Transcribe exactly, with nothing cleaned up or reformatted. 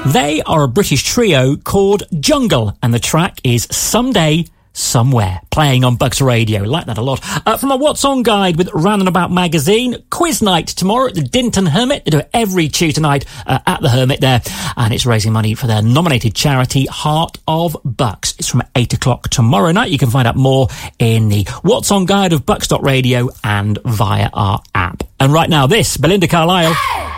They are a British trio called Jungle, and the track is Someday, Somewhere, playing on Bucks Radio. Like that a lot. Uh, from a What's On guide with Roundabout Magazine, quiz night tomorrow at the Dinton Hermit. They do it every Tuesday night uh, at the Hermit there, and it's raising money for their nominated charity, Heart of Bucks. It's from eight o'clock tomorrow night. You can find out more in the What's On guide of bucks dot radio and via our app. And right now, this, Belinda Carlisle. Hey!